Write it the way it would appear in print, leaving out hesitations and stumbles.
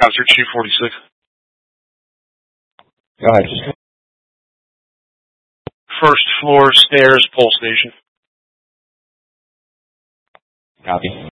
Officer Chief 46. Go ahead. First floor stairs, pole station. Copy.